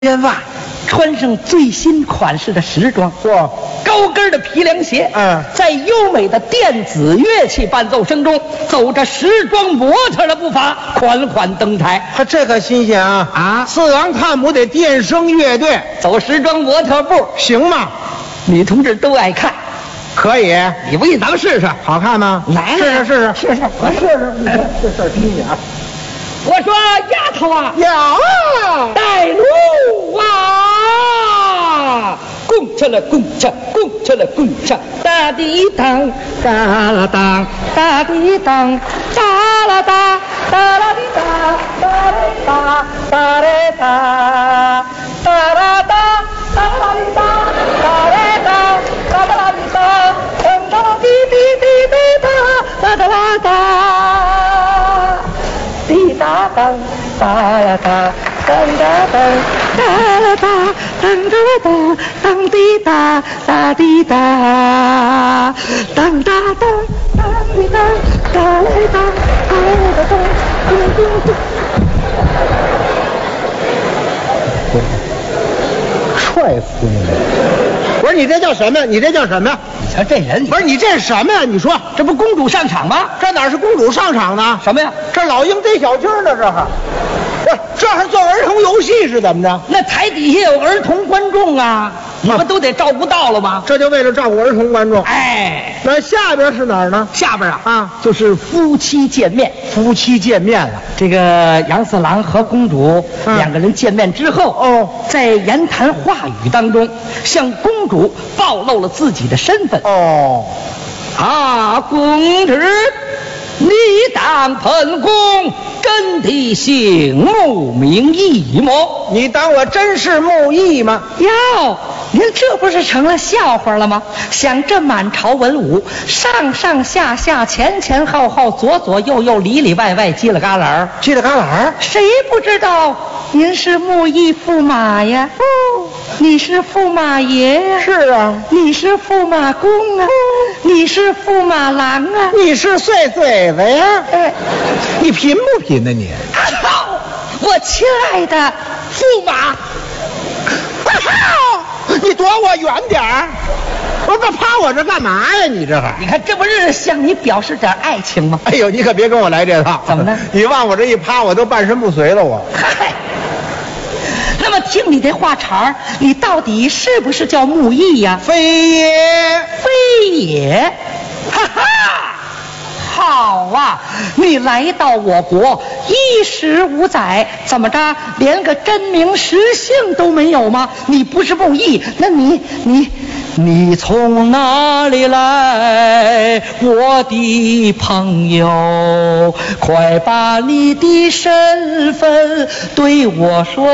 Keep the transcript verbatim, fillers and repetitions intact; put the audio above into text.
边袜，穿上最新款式的时装， 嚯， 高跟的皮凉鞋， 嗯， 在优美的电子乐器伴奏声中，走着时装模特的步伐，款款登台。 他这可新鲜啊！ 啊， 四王看舞得电声乐队， 走时装模特步， 行吗？ 女同志都爱看。 可以， 你不信咱们试试？ 好看吗？ 来， 试试试试试试， 我试试。你看这事儿新鲜啊！ 我说丫头啊， 有啊， 带路啊！共唱了共唱，共唱了共唱，哒滴当，哒啦当，哒滴当，哒啦哒，哒啦滴哒，哒嘞哒，哒嘞哒，哒啦哒，哒啦滴哒，哒嘞哒，哒啦滴哒，噔噔滴滴滴滴哒，哒哒啦哒，滴答当，哒啦哒。当哒当，哒啦哒，当哒哒，当滴答，哒滴答，当哒当，当滴答，哒嘞哒，哒嘞哒当，咚咚咚。 踹死你！不是你这叫什么呀？你这叫什么呀？ 你瞧这人， 不是你这是什么呀？你说这不公主上场吗？ 这哪是公主上场呢？ 什么呀？ 这老鹰逮小鸡呢？这还不是这还做儿童游戏是怎么着？ 那台底下有儿童观众啊，你们都得照顾到了吗？ 这就为了照顾儿童观众。 哎， 那下边是哪儿呢？ 下边啊啊， 就是夫妻见面。 夫妻见面了。 这个杨四郎和公主、嗯、两个人见面之后， 哦， 在言谈话语当中，向公主暴露了自己的身份。 哦， 啊，公主，你当本宫真的姓穆名义么？ 你当我真是穆义吗？ 哟，您这不是成了笑话了吗？想这满朝文武，上上下下、前前后后、左左右右、里里外外、叽里嘎啦， 叽里嘎啦， 谁不知道您是穆义驸马呀？哦，你是驸马爷呀？ 是啊， 你是驸马公啊？你是驸马郎啊？ 你是碎嘴子呀？ 哎， 你贫不贫呢你？ 好，我亲爱的驸马。 你躲我远点儿！我这趴我这干嘛呀？你这还？ 你看，这不是向你表示点爱情吗？ 哎呦，你可别跟我来这套！ 怎么了？ 你往我这一趴，我都半身不遂了我。 嗨，那么听你这话茬儿，你到底是不是叫穆义呀？ 非也， 非也，哈哈！好啊，你来到我国一十五载，怎么着，连个真名实姓都没有吗？你不是穆义，那你你你从哪里来，我的朋友？快把你的身份对我说。